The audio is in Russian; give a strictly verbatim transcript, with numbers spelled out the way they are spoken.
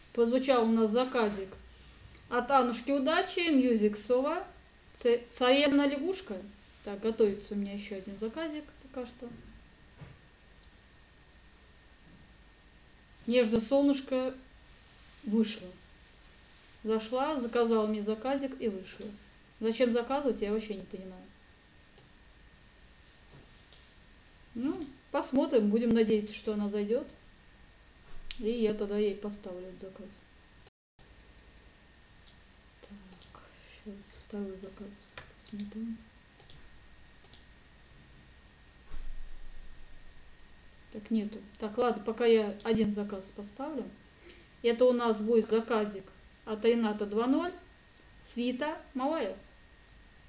Прозвучал у нас заказик от Анушки Удачи, Music Сова, Ц- Царевна лягушка. Так, готовится у меня еще один заказик пока что. Нежно солнышко вышло. Зашла, заказала мне заказик и вышла. Зачем заказывать, я вообще не понимаю. Ну, посмотрим, будем надеяться, что она зайдет. И я тогда ей поставлю этот заказ. Так, сейчас второй заказ посмотрим. Так, нету. Так, ладно, пока я один заказ поставлю. Это у нас будет заказик от Рената два ноль. Свита малая.